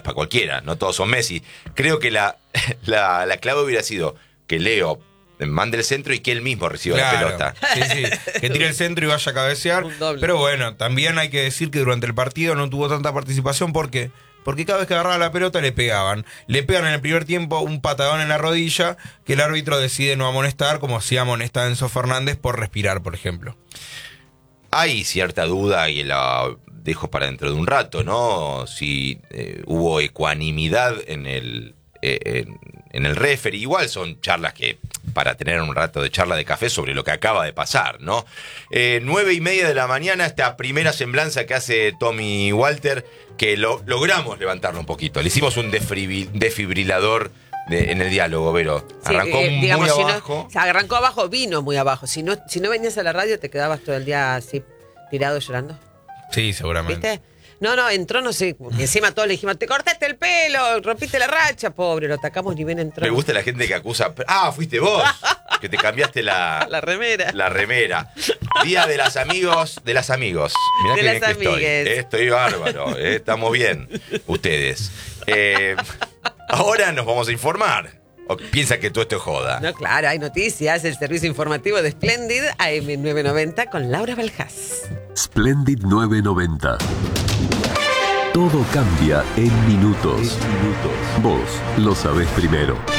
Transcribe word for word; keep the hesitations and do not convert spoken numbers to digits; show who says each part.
Speaker 1: para cualquiera, no todos son Messi. Creo que la, la, la clave hubiera sido que Leo mande el centro y que él mismo reciba
Speaker 2: claro,
Speaker 1: la pelota.
Speaker 2: Sí, sí, que tire el centro y vaya a cabecear. Pero bueno, también hay que decir que durante el partido no tuvo tanta participación porque... Porque cada vez que agarraba la pelota le pegaban. Le pegan en el primer tiempo un patadón en la rodilla que el árbitro decide no amonestar, como si amonesta a Enzo Fernández por respirar, por ejemplo.
Speaker 1: Hay cierta duda y la dejo para dentro de un rato, ¿no? Si eh, hubo ecuanimidad en el, eh, en, en el referee. Igual son charlas que, para tener un rato de charla de café sobre lo que acaba de pasar, ¿no? Eh, nueve y media de la mañana, esta primera semblanza que hace Tommy Walter, que lo, logramos levantarlo un poquito. Le hicimos un defibril, defibrilador de, en el diálogo, Vero. Arrancó sí, eh, digamos, muy
Speaker 3: si
Speaker 1: abajo.
Speaker 3: No, o sea, arrancó abajo, vino muy abajo. Si no, si no venías a la radio, te quedabas todo el día así, tirado llorando.
Speaker 2: Sí, seguramente.
Speaker 3: ¿Viste? No, no, entró, no sé, encima todos le dijimos, te cortaste el pelo, rompiste la racha, pobre, lo atacamos, ni bien entró.
Speaker 1: Me gusta la gente que acusa, ah, fuiste vos, que te cambiaste la...
Speaker 3: la remera.
Speaker 1: La remera. Día de las amigos, de las amigos. Mirá
Speaker 3: de
Speaker 1: que
Speaker 3: las
Speaker 1: bien que estoy. Eh, estoy bárbaro, eh, estamos bien, ustedes. Eh, ahora nos vamos a informar. ¿O piensa que todo esto es joda?
Speaker 3: No, claro, hay noticias, el servicio informativo de Splendid A M nueve noventa con Laura Baljás.
Speaker 4: Splendid nueve noventa. Todo cambia en minutos. En minutos. Vos lo sabés primero.